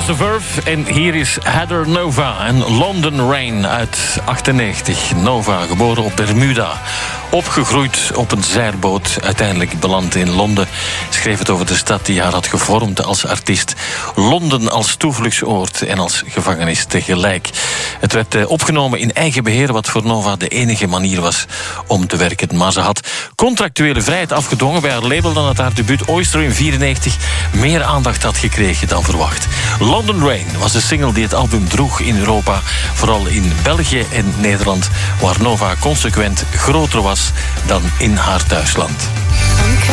was The Verve en hier is Heather Nova en London Rain uit 98. Nova, geboren op Bermuda, opgegroeid op een zeilboot, uiteindelijk beland in Londen. Schreef het over de stad die haar had gevormd als artiest. Londen als toevluchtsoord en als gevangenis tegelijk. Het werd opgenomen in eigen beheer, wat voor Nova de enige manier was om te werken. Maar ze had contractuele vrijheid afgedwongen bij haar label dan het haar debuut Oyster in 1994 meer aandacht had gekregen dan verwacht. London Rain was de single die het album droeg in Europa, vooral in België en Nederland, waar Nova consequent groter was dan in haar thuisland.